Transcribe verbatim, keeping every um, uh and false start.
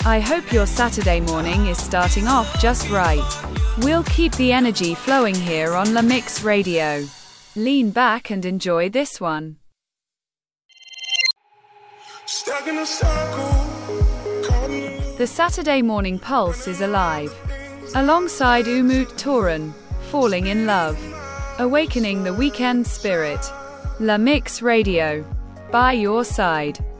I hope your Saturday morning is starting off just right. We'll keep the energy flowing here on La Mix Radio. Lean back and enjoy this one. Stuck in a circle, caught in a The Saturday Morning Pulse is alive. Alongside Umut Toran, Falling in Love. Awakening the weekend spirit. La Mix Radio. By your side.